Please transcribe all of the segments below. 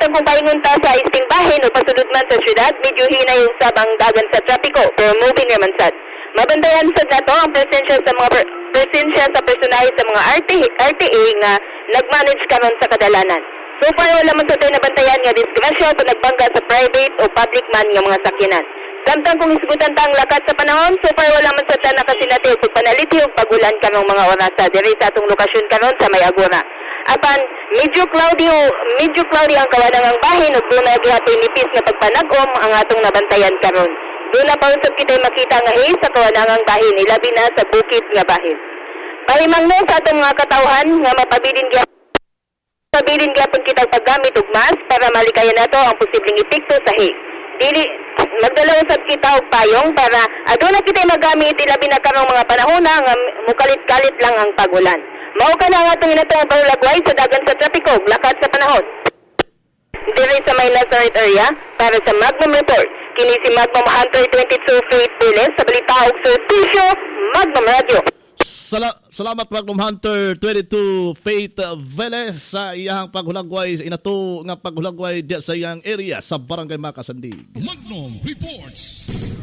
Samtang kung paingon ta sa isting bahin o pasulod man sa syudad, medyo hinay usab ang dagan sa trapiko pero moving naman sad. Mabantayan sad nato ang presensya sa personahe sa mga RTA nga nagmanage karon sa kadalanan. So far wala man sa tayo nabantayan nga disgrasya o nagbangga sa private o public man nga mga sakyanan. Samtang kung isgutan ta ang lakat sa panahon, so far wala man sa tayo nakasinati o pagpanaliti o pagulan karong mga oras sa diri sa atong lokasyon karon sa May Agora. Apan medyo cloudy ang kawadangang bahin ug dunay gihapon nipis nga pagpanag-om ang atong nabantayan karon. Doon na pa usab kita'y makita nga haze sa kawadangang bahin, ilabi na sa bukid nga bahin. Pahimangno sa atong mga katawhan nga mapabilin gyapon kitang paggamit og mask para malikayan nato ang posibleng epekto sa haze. Dili magdala usab kita og payong para aduna kita'y magamit ilabi na karong mga panahona nga mukalit-kalit lang ang pagulan. Mao ka na ang atong inatong palulagway sa dagan sa trapiko, lakat sa panahon. Diri sa may Nazareth area, para sa Magnum Report, kini si Magnum Hunter 22 Faith Piles sa Balitaog Servisyo, Magnum Radio. Salamat Magnum Hunter 22 Faith Veles sa iyang paghulagway, inato nga paghulagway diya sa iyang area sa Barangay Makasandig. Magnum Reports.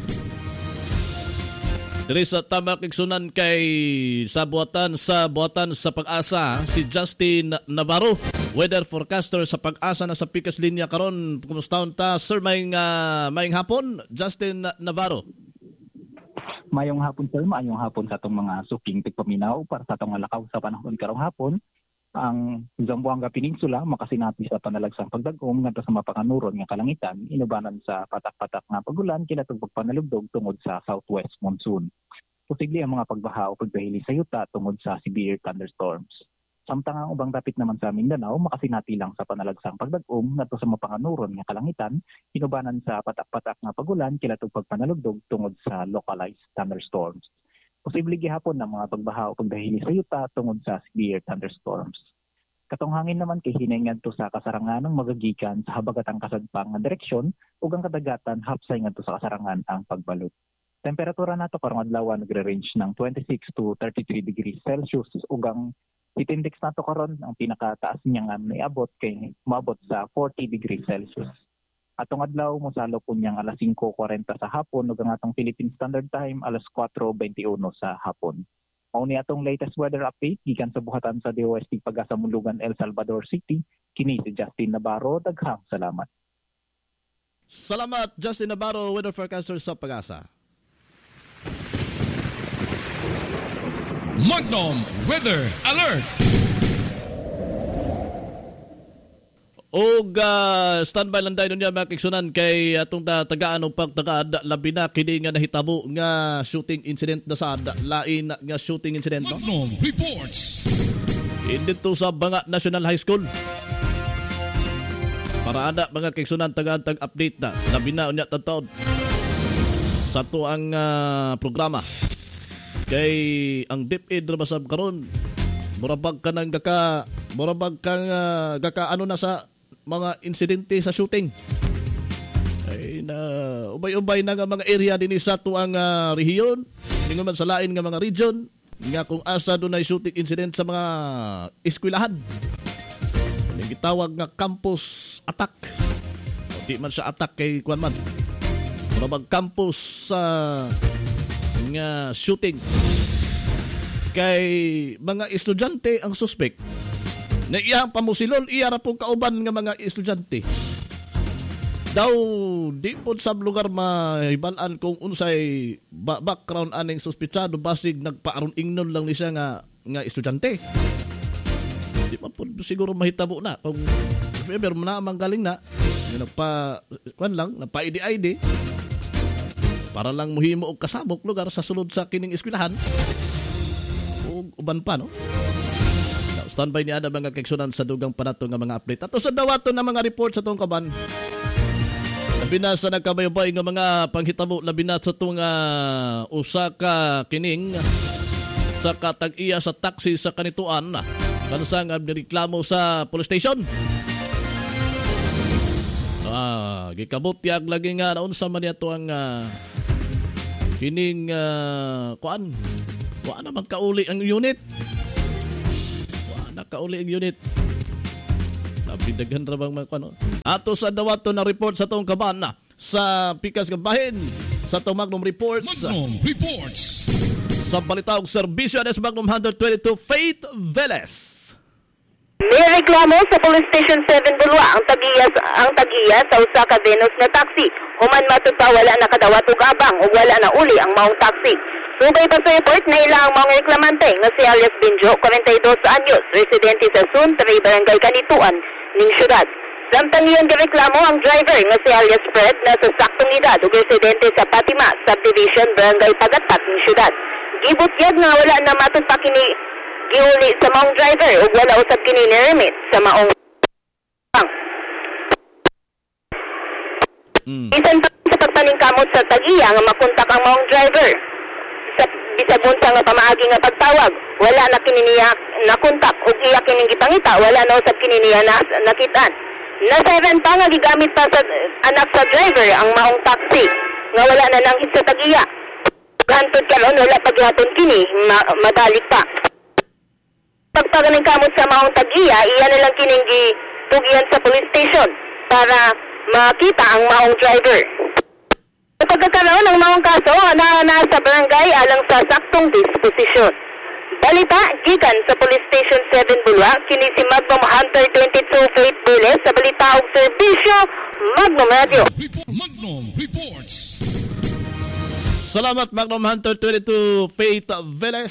Diri sa tamak igsunan kay sa buhatan sa Pag-asa si Justin Navarro, weather forecaster sa Pag-asa na sa pikas linya karon. Kumusta ta sir, mayong hapon Justin Navarro? Mayong hapon sir, mayong hapon sa atong mga suking tigpaminaw para sa atong lakaw sa panahon karong hapon. Ang Zamboanga Peninsula makasinati sa panalagsang pagdagom ngadto sa mapanganuron nga kalangitan inubanan sa patak-patak nga pagulan kinatong pagpanalugdog tungod sa southwest monsoon. Posible ang mga pagbaha o pagdahili sa yuta tungod sa severe thunderstorms. Samtang ang ubang dapit naman sa Mindanao makasinati lang sa panalagsang pagdagom ngadto sa mapanganuron nga kalangitan inubanan sa patak-patak nga pagulan kinatong pagpanalugdog tungod sa localized thunderstorms. Posible gihapon ng mga pagbaha o pagdahili sa yuta tungod sa severe thunderstorms. Katong hangin naman kay hinay ngadto sa kasarangan ng magagikan sa habagatang kasadpang nga direksyon ug ang kadagatan hapsay ngadto sa kasarangan ang pagbalot. Temperatura nato karong adlaw nagre-range ng 26 to 33 degrees Celsius ug ang heat index nato karon ang pinakataas niya nga niabot kay maabot sa 40 degrees Celsius. Atong adlaw mosalo po niyang alas 5:40 sa hapon ug ang atong Philippine Standard Time alas 4:21 sa hapon. Mao ni atong latest weather update gikan sa buhatan sa DOST Pag-asa Mulugan, El Salvador City. Kini si Justin Navarro, daghang salamat. Salamat Justin Navarro, weather forecaster sa Pag-asa. Magnum Weather Alert. Og standby lang dahil niya makiksunan kay atong tagaan o pagtagaad labi na kini nga nahitabo nga shooting incident na sa lain nga shooting incident no? Magnum Reports. Dito sa Banga National High School. Para ada mga kiksunan tagaan tag-update na labi na unya tataod sa to ang programa. Kay ang DepEd na basab karon murabag ka ng gaka ano na sa mga insidente sa shooting. Ay na ubay-ubay na nga mga area din sa tuang rehiyon, hindi man sa lain nga mga region nga kung asa doon ay shooting incident sa mga eskwelahan. Yung gitawag nga campus attack. O di man siya attack kay kuan man. Murabag campus sa nga shooting. Kay mga estudyante ang suspect na iyang pamusilon, iya ra po kauban nga mga estudyante. Daw, di po sa lugar mahibalaan kung unsay background aning suspitsado, basig nagpaaron ingnon lang ni siya nga estudyante. Di pa po siguro mahitabo na. Kung if ever na manggaling na, napa-ID-ID, para lang muhimo og kasabok lugar sa sulod sa kining eskwelahan. O uban pa, no? Standby niya na mga keksunan sa dugang panato nga mga update. Ato sa dawato na mga report sa itong kaban. Labi na sa nagkabayabay nga mga panghitabo, labi na sa itong usaka kining sa katag-iya sa taxi sa kanituan. Kansang nireklamo sa police station. Gikabutyag lagi nga naunsa man ito ang kining kuan na magkauli ang unit. Nakauli ang unit. Daghan ra bang ano. Ato sa dawato na report sa tong kabana sa pikas nga bahin sa tong Magnum Reports. Magnum Reports. Sa balitaog serbisyo sa Magnum Hunter 22 Faith Velez. May reklamo sa Police Station 7 Bulwa ang tagiya sa usa ka Venus nga taxi. Human matud pa wala nakadawat og abang ug wala na uli ang maong taxi. Subay pa sa report na ilang mga reklamante nga si alias Binjo, 42 anyos, residente sa Sun, Barangay Kanituan, ning syudad. Samtang iyon gireklamo ang driver nga si alias Fred na sa saktong edad ug residente sa Fatima, Subdivision, Barangay Pagatat, ning syudad. Gibutyag nga wala na matud pa kini giuli sa maong driver ug wala usab kini ni-remit sa maong Bisan pa sa pagpaningkamot sa tagiya nga makontak ang maong driver. Sa bisag unsa nga pamaagi nga pagtawag, wala na kini niya nakontak ug iya kining gipangita, wala na usab kini niya nakitaan. Nasayran pa nga gigamit pa sa anak sa driver ang maong taxi nga wala na lang sa tagiya. Hantod karon wala pa gihaton kini, madalik pa. Pagpaningkamot sa maong tagiya, iya na lang kining gitugian sa police station para makita ang maong driver. Sa pagkakaroon ng maong kaso na nasa barangay alang sa saktong disposisyon. Balita, gikan sa Police Station 7 Bulwa, kini si Magnum Hunter 22 Faith Velez sa balita og serbisyo Magnum Radio. Magnum Reports. Salamat Magnum Hunter 22 Faith Velez.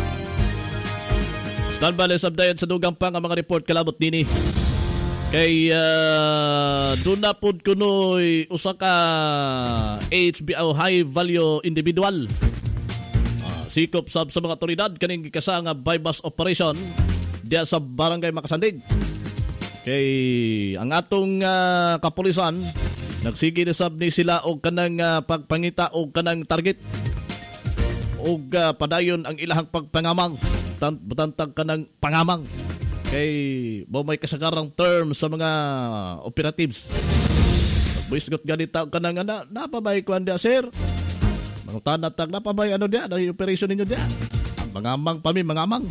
Standby sa update sa dugang pang ang mga report kalabot nini. Kay doon na po kunoy usa ka HBO high value individual. Sikop sa mga otoridad kaning gikasa nga bypass operation diya sa Barangay Makasandig. Kay ang atong kapulisan nagsige na sab ni sila og kanang pagpangita og kanang target. Og padayon ang ilahang pagpangamang butantag kanang pangamang. Kay may kasagarang term sa mga operatives. Buisgot ganita ka nang napabay ko anda sir. Mga tanatag napabay ano dia, dahil operation ninyo dia. Mangamang pami, mangamang.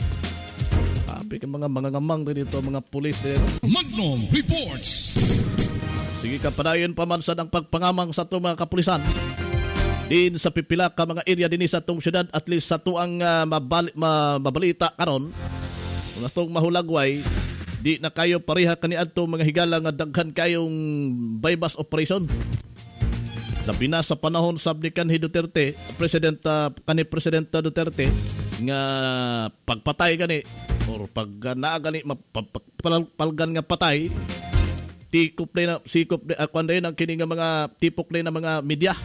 Sabi ka mga mangamang dito, mga pulis dito. Magnum Reports. Sige ka padayon pamansan ang pagpangamang sa itong mga kapulisan. Din sa pipila ka mga area din sa itong syudad, at least sa tuang mabalita karon. Kung atong mahulagway, di na kayo pareha kaniadto mga higala nga daghan kayong bypass operation. Labi na sa panahon sab ni kanhi Duterte, President Duterte nga pagpatay gani or pag naa gani palgan nga patay, sikop na ang kini nga mga tipok na mga media.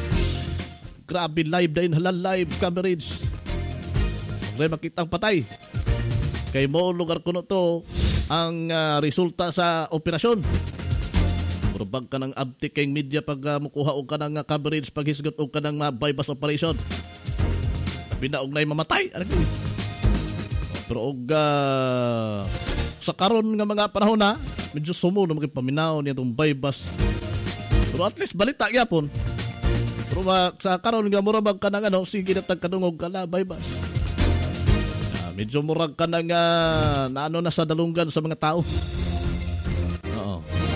Grabe live din, halal live coverage. Kaya makitang patay. Kay mo lugar kuno to ang resulta sa operasyon. Probag ka ng abtik kay media pag mukuha og kanang coverage paghisgot og kanang bypass operation. Binaog na mamatay. Pero og sa karon nga mga panahon na medyo sumo na paminaw niya tong bypass. Pero at least balita gyapon. Pero sa karon nga murabag ka ng sige na tagkadungog ka na bypass. Medyo murag ka nang na sa dalunggan sa mga tao. Oo.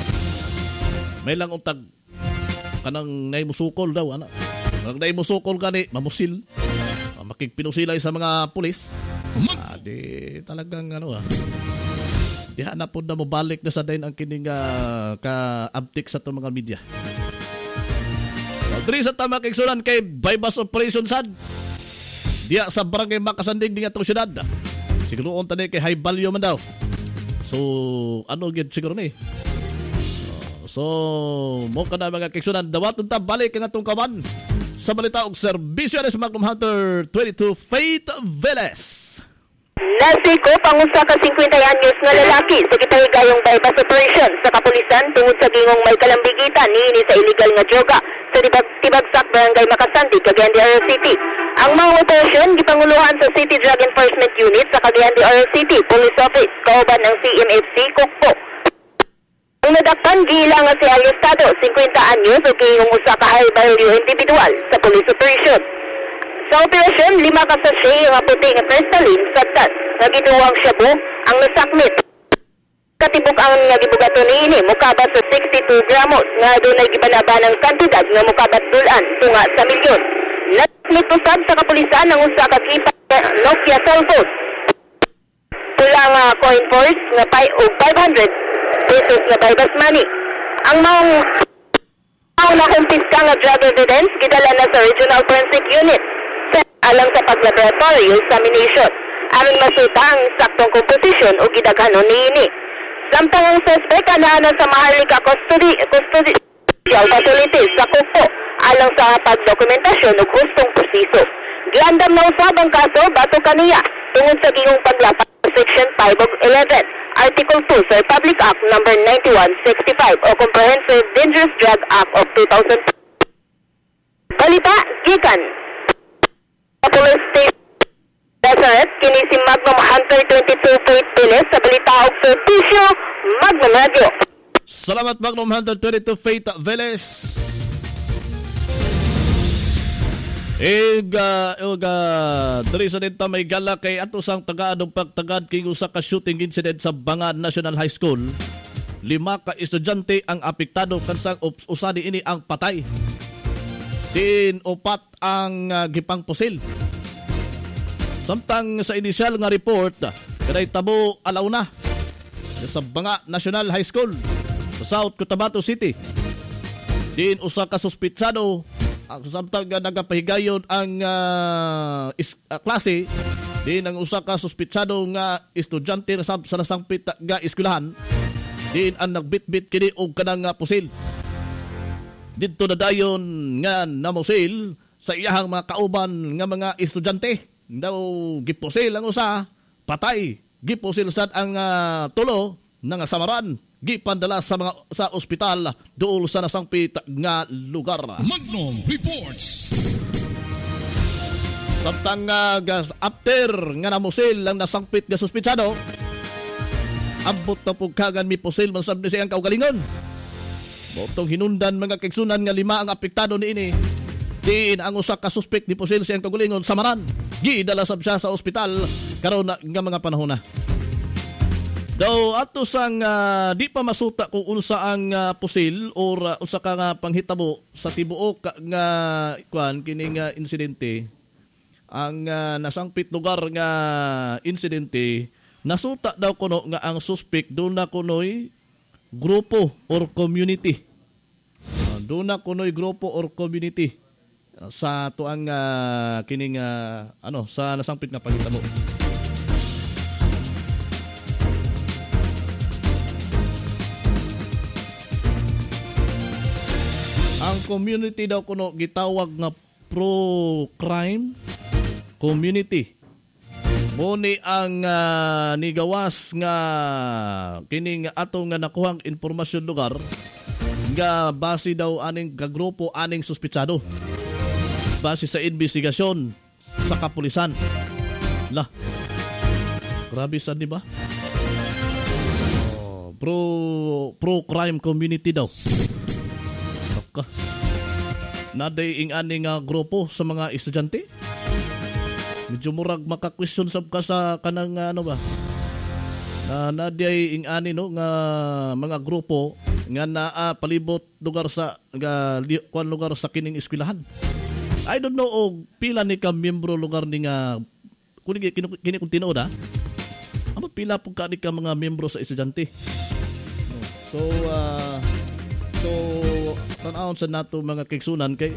May lang untag kanang naimusukol daw ana. Nang naimusukol gani mamusil. Makigpinusilay sa mga pulis. Di talagang di hanap po na mo balik na sa din ang kining ka-abtik sa itong mga media. Diri sa tama kigsunan kay bypass operation sad. Diya sa Barangay Makasandig ng atong syudad. Siguro unta kay high value man daw. So, gid siguro ni. So, mo ka na mga kiksunan. Dawaton ta balik ang atong kawan sa balita og serbisyo sa Magnum Hunter 22 Faith Velez. Nasikop ang usa ka 50 anyos nga lalaki sa gipahigayong bypass operation sa kapulisan tungod sa gingong may kalambigitan niini sa illegal nga droga sa Tibagsak, Barangay Makasandig, Cagayan de Oro City. Ang mga operasyon gipanguluhan sa City Drug Enforcement Unit sa Cagayan de Oro City Police Office kauban ng CMFC Kukpo. Ang nadakpan gila nga si Alistado, 50 anyos o gingong usa ka high value individual sa police operation. Sa operasyon, 5 ka sachet nga puti nga Prestalin sa tas nga giduwang shabu ang nasakmit. katibuk ang nga gibugato niini mukabat sa 62 gramos nga dunay gibanabanang kantidad nga mukabat dulan tunga sa milyon. Nagmitusab sa kapulisan ang usa ka keypad Nokia cellphone. Pula nga coin purse nga 500 pesos nga bypass money. Ang na kumpiska nga drug evidence gidala na sa Regional Forensic Unit alang sa pag-laboratory examination. Aron masuta ang saktong komposisyon o gidaghanon niini. Samtang ang suspect anaa sa Maharlika Custodial Facilities sa Kuko alang sa pagdokumentasyon ug hustong proseso. Giandam na usab ang kaso bato kaniya tungod sa gihong paglapas sa Section 5 ug 11, Article 2 sa Republic Act No. 9165 o Comprehensive Dangerous Drug Act of 2000. Balita, gikan Police Station Nazareth, kini si Magnum Hunter 22 Faith Piles sa balita og servisyo Magnum Radio. Salamat Magnum Hunter 22 Faith Veles. Diri sa dito may gala kay ato sang taga-adong pagtagad king usa ka shooting incident sa Bangad National High School. 5 ka estudyante ang apektado kansang usa ini ang patay. Din 4 ang gipang pusil. Samtang sa inisyal nga report, kanay tabo alaw na sa Bangad National High School sa South Cotabato City. Din usa ka suspitsado samtang nagapahigayon ang klase. Din ang usa ka suspitsado nga estudyante sa nasangpit nga eskwelahan. Din ang nagbitbit kini og kanang pusil. Dito na dayon nga namusil sa iyahang mga kauban nga mga estudyante. Daw gipusil ang usa, patay. Gipusil sad ang tulo nga samaran. Gipandala sa ospital dool sa nasangpit nga lugar. Magnum Reports. Samtang after nga namusil ang nasangpit nga suspitsado, ambot na pugkagan mi pusil man sabni siyang kaugalingon. Botong hinundan mga kigsunan nga 5 ang apektado niini. Diin ang usa ka suspect ni pusil siyang kaugalingon samaran. Gidala sab siya sa ospital karon nga mga panahon na. Daw ato sang di pa masuta kung unsa ang pusil or unsa ka nga panghitabo sa tibuok nga kining insidente. Ang nasangpit lugar nga insidente, nasuta daw kuno nga ang suspect doon na kunoy grupo or community. Doon na kunoy grupo or community sa tuang kining sa nasangpit nga panghitabo. Ang community daw kuno gitawag nga pro-crime community. Muni ang nigawas nga kining atong nga nakuhang impormasyon lugar nga base daw aning kagrupo aning suspitsado. Base sa investigasyon sa kapulisan. Grabe sad di ba? Pro-crime community daw. Naday ing aning grupo sa mga estudyante. Medyo murag maka-question sab ka sa kanang naday ing ani nga mga grupo nga naa palibot lugar sa lugar sa kining eskwelahan. I don't know og pila ni ka miyembro lugar ni nga kini kung tinuod amo pila pug ka ni ka mga miyembro sa estudyante. So tan-awon sa nato mga kigsunan kay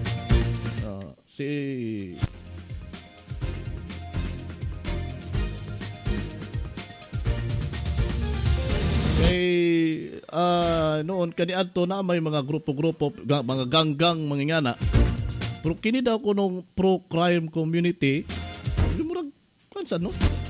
noon kaniadto na may mga grupo-grupo mga ganggang mangingana. Pero kini daw kunong pro-crime community, murag kansa no?